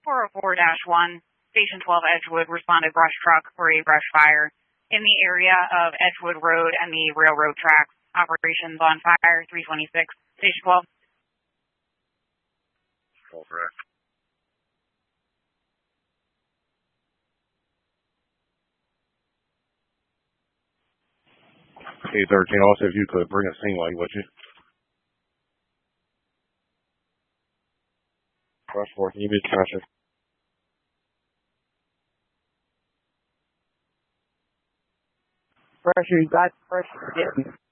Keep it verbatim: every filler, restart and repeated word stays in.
four oh four dash one, Station twelve Edgewood responded brush truck for a brush fire in the area of Edgewood Road and the railroad tracks. Operations on fire, three twenty-six. Station twelve. twelve, correct. eight thirteen, also if you could bring a scene light, would you? Rush four, can you be traffic? Pressure, you got pressure. Yeah.